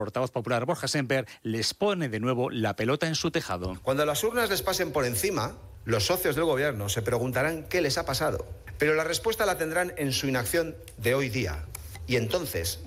portavoz popular Borja Sémper les pone de nuevo la pelota en su tejado. Cuando las urnas les pasen por encima, los socios del gobierno se preguntarán qué les ha pasado. Pero la respuesta la tendrán en su inacción de hoy día. Y entonces